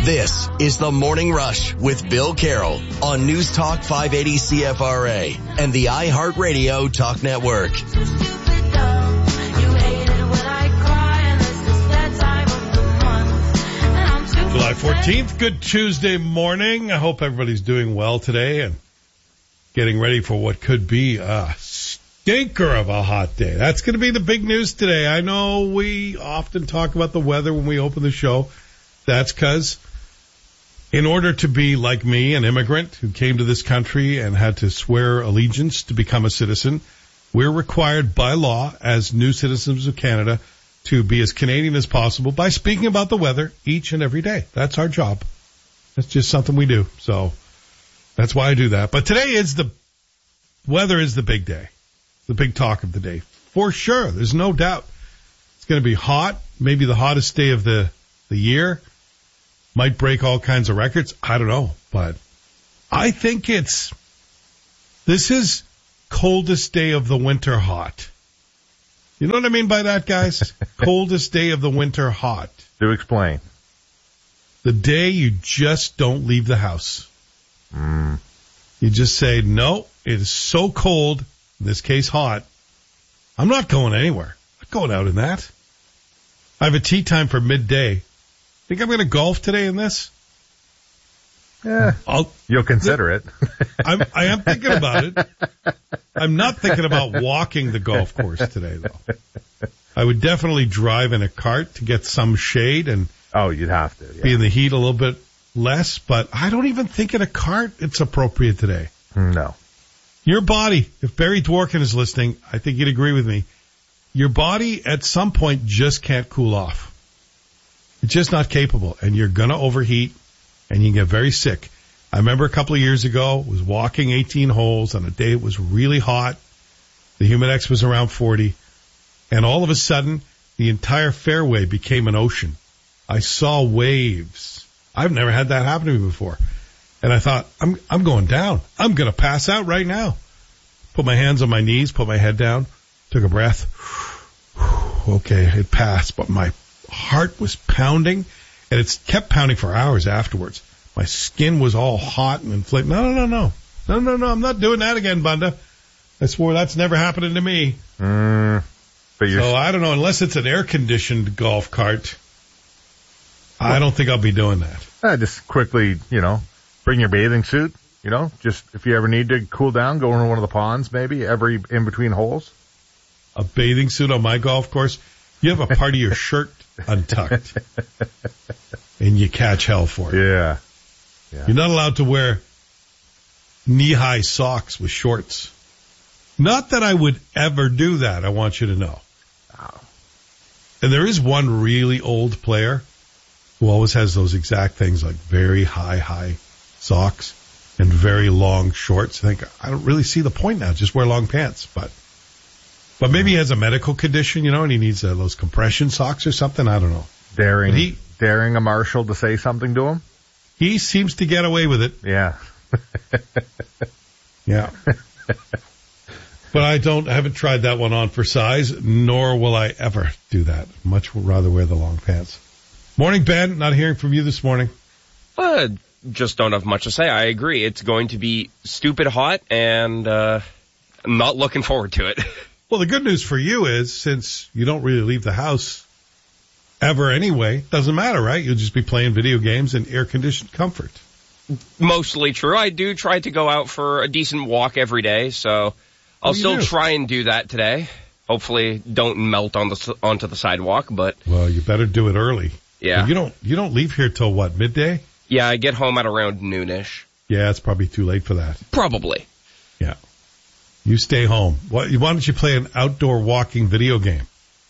This is the Morning Rush with Bill Carroll on News Talk 580 CFRA and the iHeartRadio Talk Network. July 14th, good Tuesday morning. I hope everybody's doing well today and getting ready for what could be a stinker of a hot day. That's going to be the big news today. I know we often talk about the weather when we open the show. That's because in order to be like me, an immigrant who came to this country and had to swear allegiance to become a citizen, we're required by law as new citizens of Canada to be as Canadian as possible by speaking about the weather each and every day. That's our job. That's just something we do. So that's why I do that. But today weather is the big day, the big talk of the day. For sure. There's no doubt. It's going to be hot, maybe the hottest day of the year. Might break all kinds of records. I don't know. But I think this is coldest day of the winter hot. You know what I mean by that, guys? Coldest day of the winter hot. Do explain. The day you just don't leave the house. You just say, no, it is so cold, in this case hot, I'm not going anywhere. I'm not going out in that. I have a tea time for midday. Think I'm going to golf today in this? Yeah, you'll consider it. I am thinking about it. I'm not thinking about walking the golf course today, though. I would definitely drive in a cart to get some shade and you'd have to be in the heat a little bit less. But I don't even think in a cart it's appropriate today. No. Your body, if Barry Dworkin is listening, I think he'd agree with me. Your body at some point just can't cool off. It's just not capable, and you're going to overheat, and you can get very sick. I remember a couple of years ago, was walking 18 holes on a day it was really hot. The Humidex was around 40, and all of a sudden, the entire fairway became an ocean. I saw waves. I've never had that happen to me before. And I thought, I'm going down. I'm going to pass out right now. Put my hands on my knees, put my head down, took a breath. Okay, it passed, but my heart was pounding, and it kept pounding for hours afterwards. My skin was all hot and inflamed. No, I'm not doing that again, Bunda. I swore that's never happening to me. So I don't know, unless it's an air-conditioned golf cart, I don't think I'll be doing that. Just quickly, bring your bathing suit, just if you ever need to cool down, go into one of the ponds maybe, in between holes. A bathing suit on my golf course? You have a part of your shirt untucked, and you catch hell for it. Yeah. You're not allowed to wear knee-high socks with shorts. Not that I would ever do that, I want you to know. And there is one really old player who always has those exact things, like very high socks and very long shorts. I think I don't really see the point now. Just wear long pants, but maybe he has a medical condition, and he needs those compression socks or something. I don't know. Daring a marshal to say something to him? He seems to get away with it. Yeah. Yeah. But I haven't tried that one on for size, nor will I ever do that. Much rather wear the long pants. Morning, Ben. Not hearing from you this morning. Just don't have much to say. I agree. It's going to be stupid hot, and I'm not looking forward to it. Well, the good news for you is, since you don't really leave the house ever anyway, doesn't matter, right? You'll just be playing video games in air-conditioned comfort. Mostly true. I do try to go out for a decent walk every day, so I'll still try and do that today. Hopefully don't melt onto the sidewalk, but... Well, you better do it early. Yeah. You don't leave here till what, midday? Yeah, I get home at around noonish. Yeah, it's probably too late for that. Probably. Yeah. You stay home. Why don't you play an outdoor walking video game?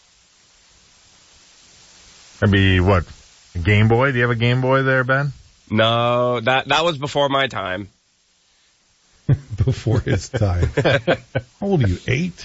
That'd be what? A Game Boy? Do you have a Game Boy there, Ben? No, that was before my time. Before his time. How old are you, 8?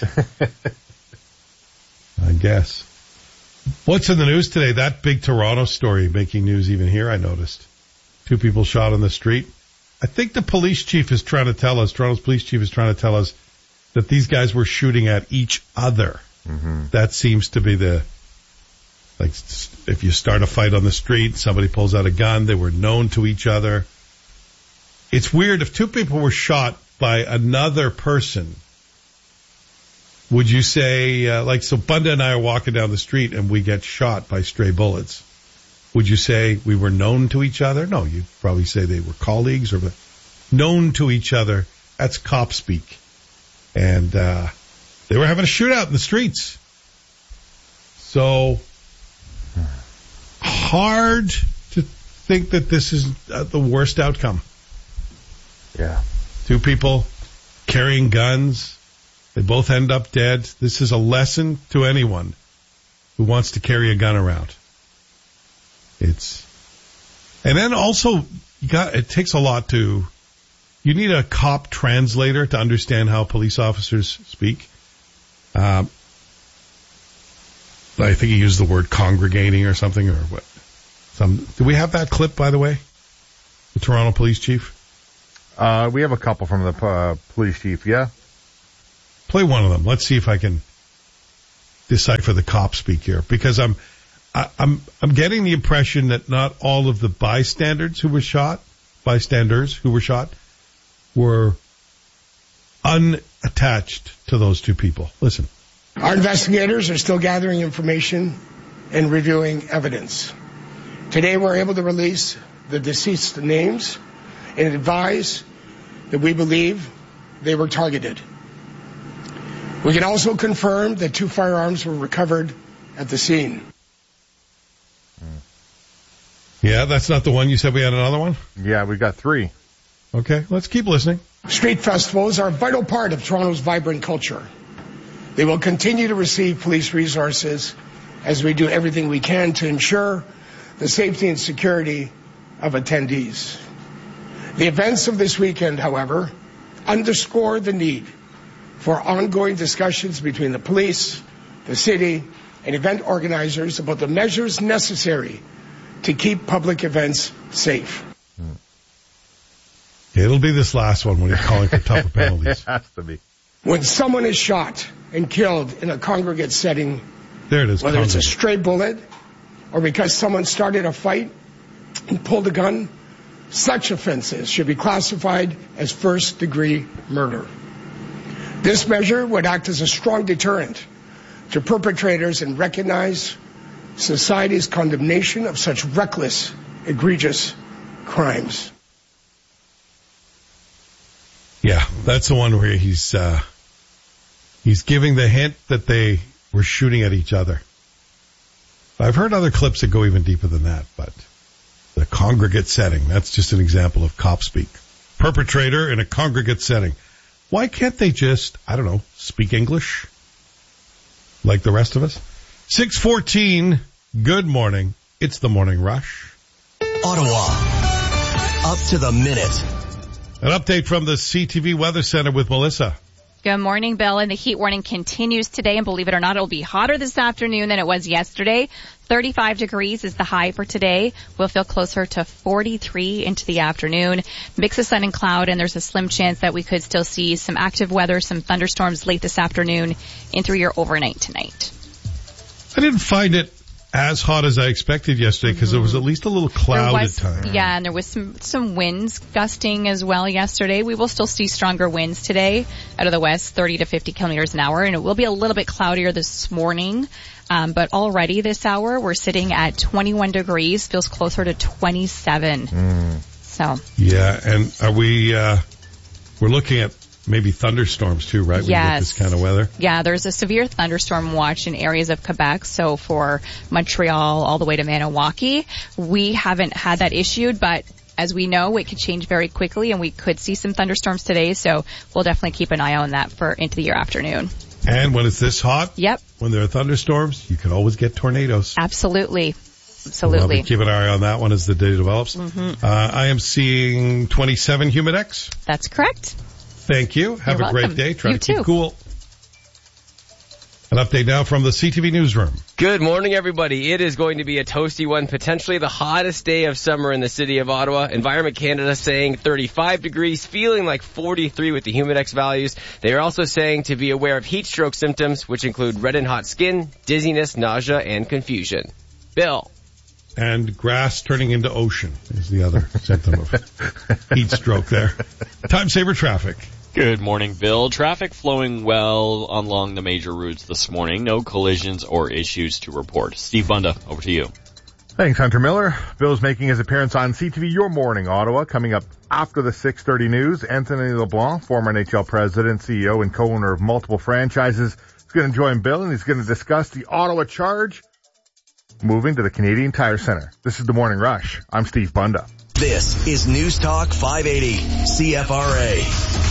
I guess. What's in the news today? That big Toronto story making news even here, I noticed. 2 people shot on the street. I think the police chief is trying to tell us, Toronto's police chief is trying to tell us that these guys were shooting at each other. Mm-hmm. That seems to be the Like if you start a fight on the street, somebody pulls out a gun, they were known to each other. It's weird if two people were shot by another person. Would you say, so Bunda and I are walking down the street and we get shot by stray bullets. Would you say we were known to each other? No, you'd probably say they were colleagues or known to each other. That's cop speak. And they were having a shootout in the streets. So hard to think that this is the worst outcome. Yeah. Two people carrying guns. They both end up dead. This is a lesson to anyone who wants to carry a gun around. And then also, it takes a lot you need a cop translator to understand how police officers speak. I think he used the word congregating or something, or what? Do we have that clip, by the way? The Toronto police chief? We have a couple from the police chief, yeah. Play one of them. Let's see if I can decipher the cop speak here, because I'm getting the impression that not all of the bystanders who were shot were unattached to those two people. Listen. Our investigators are still gathering information and reviewing evidence. Today we're able to release the deceased names and advise that we believe they were targeted. We can also confirm that 2 firearms were recovered at the scene. Yeah, that's not the one. You said we had another one? Yeah, we got 3. Okay, let's keep listening. Street festivals are a vital part of Toronto's vibrant culture. They will continue to receive police resources as we do everything we can to ensure the safety and security of attendees. The events of this weekend, however, underscore the need for ongoing discussions between the police, the city, and event organizers about the measures necessary to keep public events safe. It'll be this last one when you're calling for tougher penalties. It has to be. When someone is shot and killed in a congregate setting, there it is, whether it's a stray bullet or because someone started a fight and pulled a gun, such offenses should be classified as first-degree murder. This measure would act as a strong deterrent to perpetrators and recognize society's condemnation of such reckless, egregious crimes. Yeah, that's the one where he's giving the hint that they were shooting at each other. I've heard other clips that go even deeper than that, but the congregate setting, that's just an example of cop speak. Perpetrator in a congregate setting. Why can't they just, speak English like the rest of us? 6:14, good morning. It's the Morning Rush. Ottawa, up to the minute. An update from the CTV Weather Center with Melissa. Good morning, Bill. And the heat warning continues today. And believe it or not, it'll be hotter this afternoon than it was yesterday. 35 degrees is the high for today. We'll feel closer to 43 into the afternoon. Mix of sun and cloud, and there's a slim chance that we could still see some active weather, some thunderstorms late this afternoon and through your overnight tonight. I didn't find it as hot as I expected yesterday because there was at least a little cloud at times. Yeah, and there was some winds gusting as well yesterday. We will still see stronger winds today out of the west, 30 to 50 kilometers an hour, and it will be a little bit cloudier this morning. But already this hour, we're sitting at 21 degrees, feels closer to 27. So. Yeah, and are we're looking at maybe thunderstorms too, right? When you get this kind of weather. Yeah, there's a severe thunderstorm watch in areas of Quebec. So for Montreal all the way to Maniwaki, we haven't had that issued, but as we know, it could change very quickly and we could see some thunderstorms today. So we'll definitely keep an eye on that for into the afternoon. And when it's this hot, yep, when there are thunderstorms, you can always get tornadoes. Absolutely. We'll keep an eye on that one as the day develops. I am seeing 27 Humidex. That's correct. Thank you. Have You're a great welcome. day. Try You to keep too. cool. An update now from the CTV Newsroom. Good morning, everybody. It is going to be a toasty one, potentially the hottest day of summer in the city of Ottawa. Environment Canada saying 35 degrees, feeling like 43 with the Humidex values. They are also saying to be aware of heat stroke symptoms, which include red and hot skin, dizziness, nausea, and confusion. Bill. And grass turning into ocean is the other symptom of heat stroke there. Time saver traffic. Good morning, Bill. Traffic flowing well along the major routes this morning. No collisions or issues to report. Steve Bunda, over to you. Thanks, Hunter Miller. Bill's making his appearance on CTV Your Morning Ottawa. Coming up after the 6:30 news, Anthony LeBlanc, former NHL president, CEO, and co-owner of multiple franchises, is going to join Bill, and he's going to discuss the Ottawa Charge moving to the Canadian Tire Center. This is The Morning Rush. I'm Steve Bunda. This is News Talk 580 CFRA.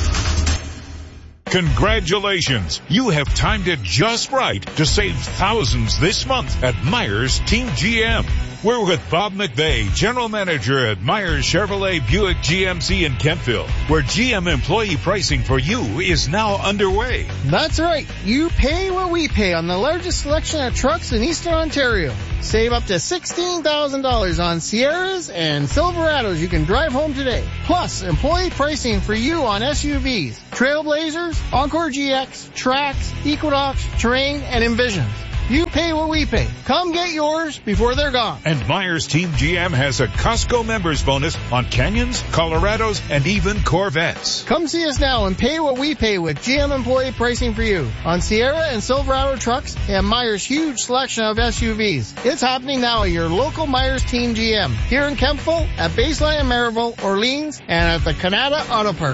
Congratulations! You have timed it just right to save thousands this month at Myers Team GM. We're with Bob McVeigh, General Manager at Myers Chevrolet Buick GMC in Kemptville, where GM employee pricing for you is now underway. That's right. You pay what we pay on the largest selection of trucks in Eastern Ontario. Save up to $16,000 on Sierras and Silverados you can drive home today. Plus, employee pricing for you on SUVs, Trailblazers, Encore GX, Trax, Equinox, Terrain, and Envisions. You pay what we pay. Come get yours before they're gone. And Myers Team GM has a Costco members bonus on Canyons, Colorados, and even Corvettes. Come see us now and pay what we pay with GM employee pricing for you on Sierra and Silverado trucks and Myers' huge selection of SUVs. It's happening now at your local Myers Team GM here in Kemptville, at Baseline in Maryville, Orleans, and at the Canada Auto Park.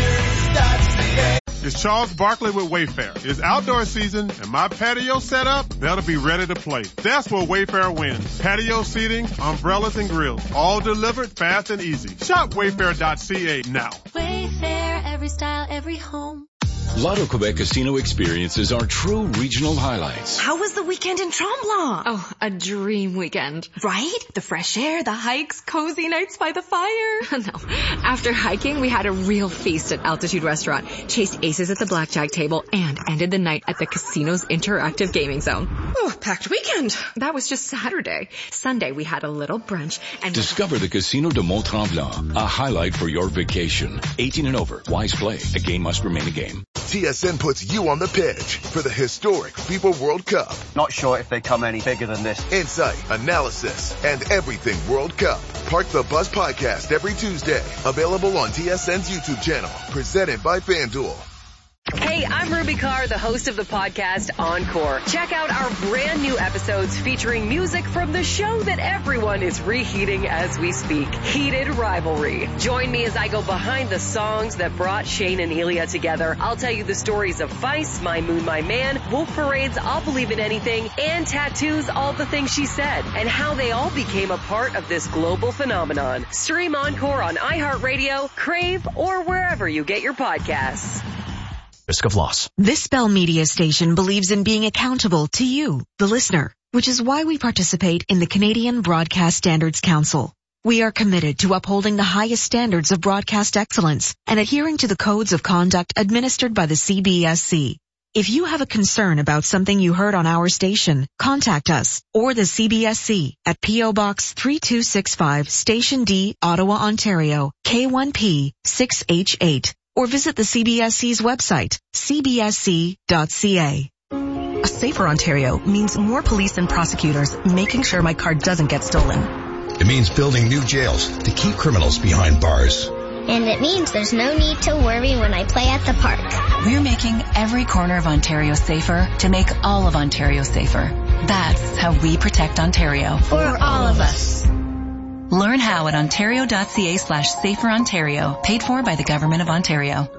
It's Charles Barkley with Wayfair. It's outdoor season and my patio set up, that'll be ready to play. That's where Wayfair wins. Patio seating, umbrellas and grills, all delivered fast and easy. Shop wayfair.ca now. Wayfair, every style, every home. Lotto Quebec Casino experiences are true regional highlights. How was the weekend in Tremblant? Oh, a dream weekend. Right? The fresh air, the hikes, cozy nights by the fire. No. After hiking, we had a real feast at Altitude Restaurant, chased aces at the blackjack table, and ended the night at the casino's interactive gaming zone. Oh, packed weekend. That was just Saturday. Sunday, we had a little brunch and... Discover the Casino de Mont-Tremblant, a highlight for your vacation. 18 and over. Wise play. A game must remain a game. TSN puts you on the pitch for the historic FIFA World Cup. Not sure if they come any bigger than this. Insight, analysis, and everything World Cup. Park the Bus podcast every Tuesday. Available on TSN's YouTube channel. Presented by FanDuel. Hey, I'm Ruby Carr, the host of the podcast Encore. Check out our brand new episodes featuring music from the show that everyone is reheating as we speak, Heated Rivalry. Join me as I go behind the songs that brought Shane and Ilya together. I'll tell you the stories of Feist, My Moon, My Man, Wolf Parade's I'll Believe in Anything, and Tattoo's All the Things She Said, and how they all became a part of this global phenomenon. Stream Encore on iHeartRadio, Crave, or wherever you get your podcasts. Risk of loss. This Bell Media station believes in being accountable to you, the listener, which is why we participate in the Canadian Broadcast Standards Council. We are committed to upholding the highest standards of broadcast excellence and adhering to the codes of conduct administered by the CBSC. If you have a concern about something you heard on our station, contact us or the CBSC at P.O. Box 3265, Station D, Ottawa, Ontario, K1P 6H8. Or visit the CBSC's website, cbsc.ca. A safer Ontario means more police and prosecutors making sure my car doesn't get stolen. It means building new jails to keep criminals behind bars. And it means there's no need to worry when I play at the park. We're making every corner of Ontario safer to make all of Ontario safer. That's how we protect Ontario. For all of us. Learn how at ontario.ca/saferontario, paid for by the Government of Ontario.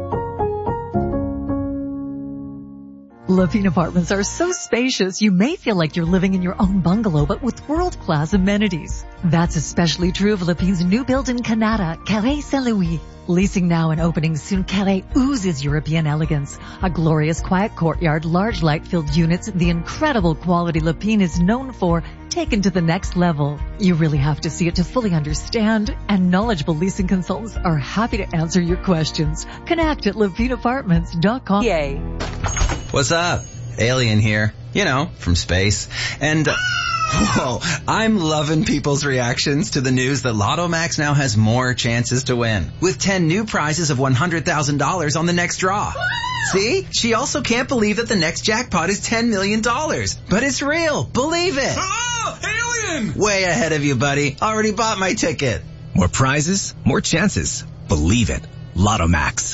Lepine Apartments are so spacious you may feel like you're living in your own bungalow, but with world-class amenities. That's especially true of Lepine's new build in Canada, Carré Saint-Louis. Leasing now and opening soon, Carré oozes European elegance. A glorious quiet courtyard, large light-filled units, the incredible quality Lepine is known for, taken to the next level. You really have to see it to fully understand, and knowledgeable leasing consultants are happy to answer your questions. Connect at lepineapartments.com. Yay. What's up? Alien here. You know, from space. And, whoa, I'm loving people's reactions to the news that Lotto Max now has more chances to win, with 10 new prizes of $100,000 on the next draw. See? She also can't believe that the next jackpot is $10 million. But it's real. Believe it. Oh, hey, win! Way ahead of you, buddy. Already bought my ticket. More prizes, more chances. Believe it. Lotto Max.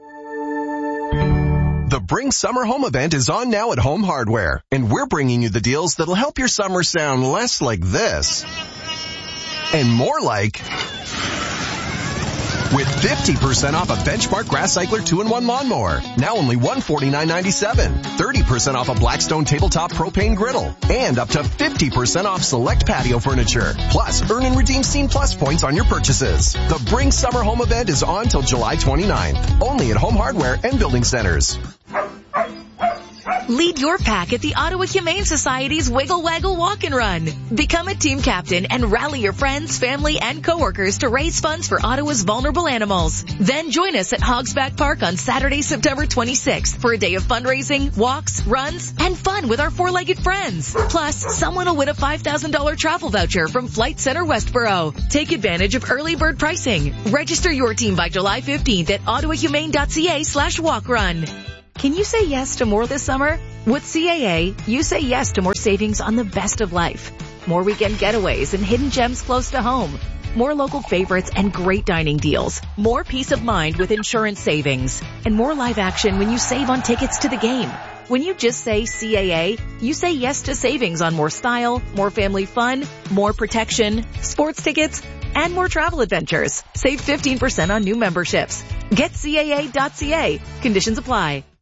The Bring Summer Home event is on now at Home Hardware, and we're bringing you the deals that'll help your summer sound less like this and more like... With 50% off a Benchmark Grass Cycler 2-in-1 lawnmower, now only $149.97. 30% off a Blackstone Tabletop Propane Griddle, and up to 50% off select patio furniture. Plus, earn and redeem Scene Plus points on your purchases. The Bring Summer Home event is on till July 29th, only at Home Hardware and Building Centers. Lead your pack at the Ottawa Humane Society's Wiggle Waggle Walk and Run. Become a team captain and rally your friends, family, and coworkers to raise funds for Ottawa's vulnerable animals. Then join us at Hogsback Park on Saturday, September 26th for a day of fundraising, walks, runs, and fun with our four-legged friends. Plus, someone will win a $5,000 travel voucher from Flight Centre Westboro. Take advantage of early bird pricing. Register your team by July 15th at ottawahumane.ca/walkrun. Can you say yes to more this summer? With CAA, you say yes to more savings on the best of life. More weekend getaways and hidden gems close to home. More local favorites and great dining deals. More peace of mind with insurance savings. And more live action when you save on tickets to the game. When you just say CAA, you say yes to savings on more style, more family fun, more protection, sports tickets, and more travel adventures. Save 15% on new memberships. Get CAA.ca. Conditions apply.